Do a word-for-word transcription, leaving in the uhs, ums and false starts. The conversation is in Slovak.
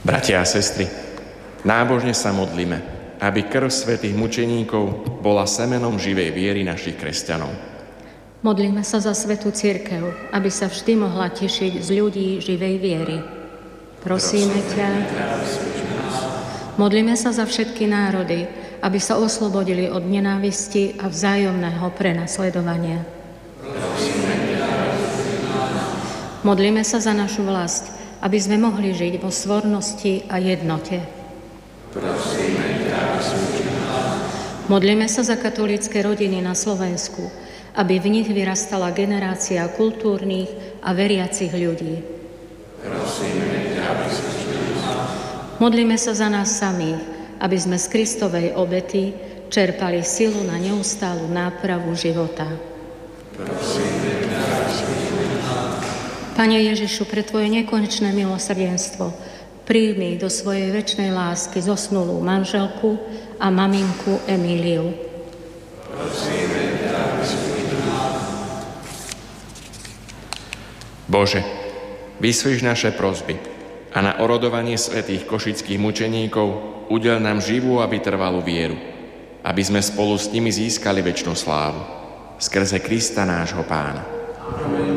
Bratia a sestry, nábožne sa modlíme, aby krv svätých mučeníkov bola semenom živej viery našich kresťanov. Modlíme sa za svätú cirkev, aby sa vždy mohla tešiť z ľudí živej viery. Prosíme ťa. Modlíme sa za všetky národy, aby sa oslobodili od nenávisti a vzájomného prenasledovania. Modlíme sa za našu vlast, aby sme mohli žiť vo svornosti a jednote. Modlíme sa za katolícke rodiny na Slovensku, aby v nich vyrastala generácia kultúrnych a veriacich ľudí. Modlíme sa za nás samých, aby sme z Kristovej obety čerpali silu na neustálu nápravu života. Pane Ježišu, pre Tvoje nekonečné milosrdenstvo príjmi do svojej večnej lásky zosnulú manželku a maminku Emíliu. Bože, vyslíš naše prosby a na orodovanie svätých košických mučeníkov udeľ nám živú a vytrvalú vieru, aby sme spolu s nimi získali večnú slávu. Skrze Krista nášho Pána. Amen.